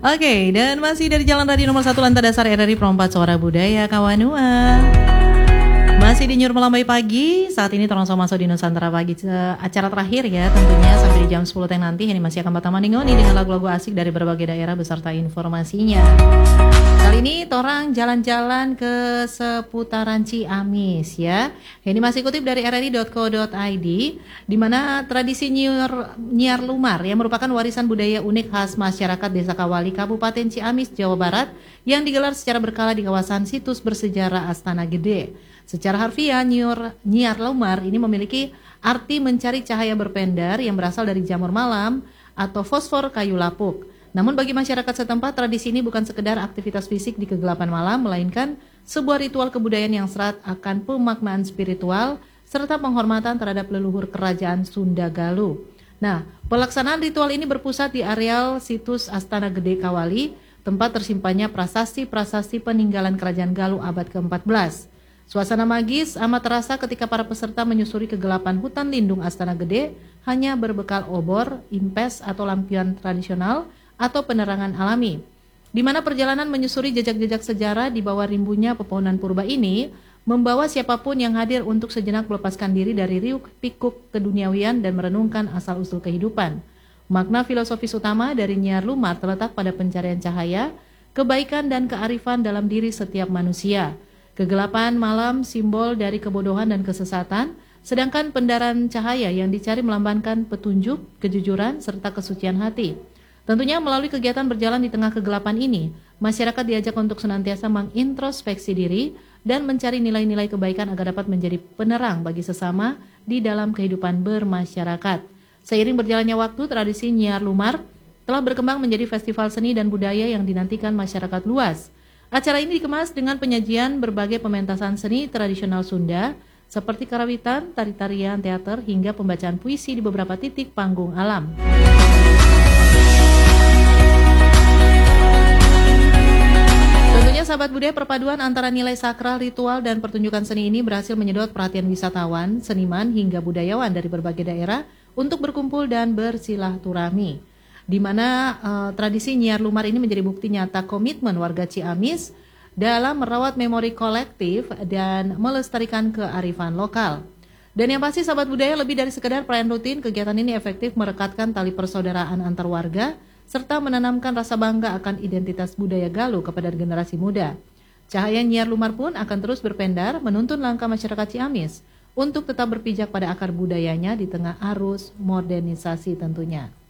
Oke, dan masih dari Jalan Radio nomor 1 Lantai Dasar RRI Perompat Suara Budaya Kawanua. Masih di Nyur Melambai Pagi, saat ini tolong sama masuk di Nusantara Pagi, acara terakhir ya tentunya sampai di jam 10 teng nanti. Ini masih akan bertemu Ningoni dengan lagu-lagu asik dari berbagai daerah beserta informasinya. Kali ini torang jalan-jalan ke seputaran Ciamis ya. Ini masih kutip dari rri.co.id, di mana tradisi nyiar lumar yang merupakan warisan budaya unik khas masyarakat Desa Kawali, Kabupaten Ciamis, Jawa Barat, yang digelar secara berkala di kawasan situs bersejarah Astana Gede. Secara harfiah, nyiar lumar ini memiliki arti mencari cahaya berpendar yang berasal dari jamur malam atau fosfor kayu lapuk. Namun bagi masyarakat setempat, tradisi ini bukan sekedar aktivitas fisik di kegelapan malam, melainkan sebuah ritual kebudayaan yang serat akan pemaknaan spiritual serta penghormatan terhadap leluhur kerajaan Sunda Galuh. Nah, pelaksanaan ritual ini berpusat di areal situs Astana Gede Kawali, tempat tersimpannya prasasti-prasasti peninggalan kerajaan Galuh abad ke-14. Suasana magis amat terasa ketika para peserta menyusuri kegelapan hutan lindung Astana Gede hanya berbekal obor, impes atau lampion tradisional atau penerangan alami. Di mana perjalanan menyusuri jejak-jejak sejarah di bawah rimbunya pepohonan purba ini membawa siapapun yang hadir untuk sejenak melepaskan diri dari riuk pikuk keduniawian dan merenungkan asal-usul kehidupan. Makna filosofis utama dari nyiar lumar terletak pada pencarian cahaya, kebaikan dan kearifan dalam diri setiap manusia. Kegelapan malam simbol dari kebodohan dan kesesatan, sedangkan pendaran cahaya yang dicari melambangkan petunjuk, kejujuran, serta kesucian hati. Tentunya melalui kegiatan berjalan di tengah kegelapan ini, masyarakat diajak untuk senantiasa mengintrospeksi diri dan mencari nilai-nilai kebaikan agar dapat menjadi penerang bagi sesama di dalam kehidupan bermasyarakat. Seiring berjalannya waktu, tradisi nyiar lumar telah berkembang menjadi festival seni dan budaya yang dinantikan masyarakat luas. Acara ini dikemas dengan penyajian berbagai pementasan seni tradisional Sunda seperti karawitan, tari-tarian, teater, hingga pembacaan puisi di beberapa titik panggung alam. Tentunya sahabat budaya, perpaduan antara nilai sakral, ritual, dan pertunjukan seni ini berhasil menyedot perhatian wisatawan, seniman, hingga budayawan dari berbagai daerah untuk berkumpul dan bersilaturahmi. Di mana tradisi nyiar lumar ini menjadi bukti nyata komitmen warga Ciamis dalam merawat memori kolektif dan melestarikan kearifan lokal. Dan yang pasti sahabat budaya, lebih dari sekedar perayaan rutin, kegiatan ini efektif merekatkan tali persaudaraan antar warga serta menanamkan rasa bangga akan identitas budaya Galuh kepada generasi muda. Cahaya nyiar lumar pun akan terus berpendar menuntun langkah masyarakat Ciamis untuk tetap berpijak pada akar budayanya di tengah arus modernisasi tentunya.